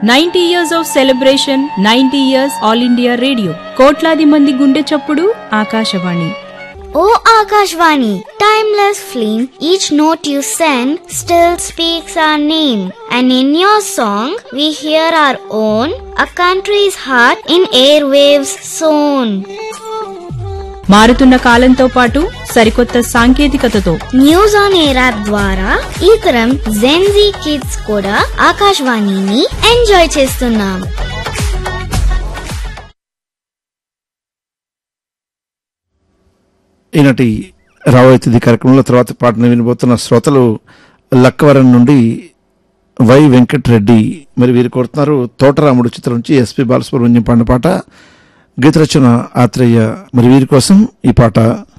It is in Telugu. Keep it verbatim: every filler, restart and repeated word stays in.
Ninety years of celebration, ninety years all India radio. కోట్లాది మంది గుండె చప్పుడు Akashvani. Oh Akashvani, timeless flame, each note you send still speaks our name. And in your song, we hear our own, a country's heart in airwaves sown. మారుతున్న కాలంతో పాటు సరికొత్త సాంకేతికతతో న్యూస్ ఆన్ ఎయిర్ యాప్ ద్వారా ఈ తరం జెన్జీ కిడ్స్ కూడా ఆకాశవాణిని ఎంజాయ్ చేస్తున్నాం. ఈనాటి రాబోయే తిథి కార్యక్రమంలో తర్వాత పాటను వినబోతున్న శ్రోతలు లక్కవరం నుండి వై వెంకటరెడ్డి. మరి వీరు కోరుతున్నారు తోటరాముడు చిత్రం నుంచి ఎస్పి బాలసుబ్రహ్మణ్యం పాడిన పాట, గీత రచన ఆత్రేయ. మరి వీరి కోసం ఈ పాట.